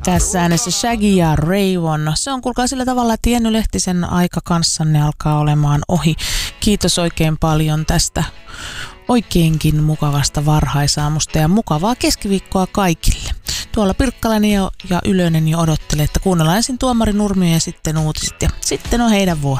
Tässä äänessä Shaggy ja Rayvon. Se on kuulkaa sillä tavalla, että Jenny Lehtisen aika kanssanne alkaa olemaan ohi. Kiitos oikein paljon tästä oikeinkin mukavasta varhaisaamusta ja mukavaa keskiviikkoa kaikille. Tuolla Pirkkalainen ja Ylönen jo odottelee, että kuunnellaan ensin Tuomari Nurmio ja sitten uutiset ja sitten on heidän vuoro.